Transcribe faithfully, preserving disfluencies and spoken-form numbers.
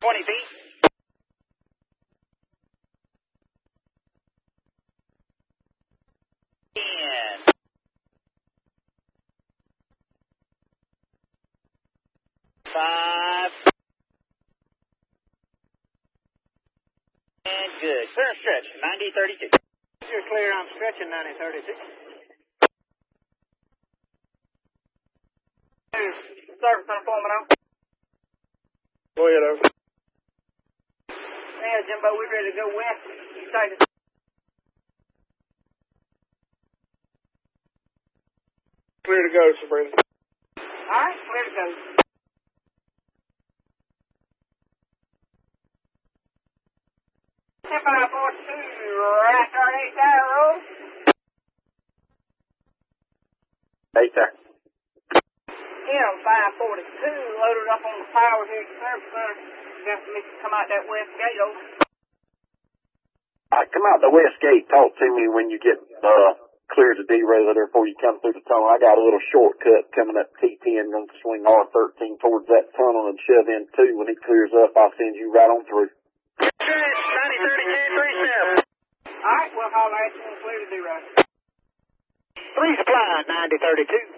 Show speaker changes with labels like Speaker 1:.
Speaker 1: twenty feet. ten. five. And good. Clear and stretch. ninety thirty-two.
Speaker 2: You're clear on stretching ninety thirty-two.
Speaker 1: Service on form now.
Speaker 2: Go ahead, over.
Speaker 1: Yeah, Jimbo, we're ready to go west. You take it.
Speaker 2: Clear to go, Sabrina.
Speaker 1: All right, clear to go. five four two, right on eight tower road.
Speaker 2: Eight there.
Speaker 1: M five forty-two loaded up on the power here at the service center. Got me to come out that west gate over.
Speaker 2: All right, come out the west gate. Talk to me when you get uh, clear to D-Row there before you come through the tunnel. I got a little shortcut coming up T ten. Going to swing R thirteen towards that tunnel and shove in two. When it clears up, I'll send you right on through.
Speaker 1: ninety thirty-two, three seven. All right, we'll holler at you when clear to D-Row.
Speaker 2: Three supply, ninety thirty-two.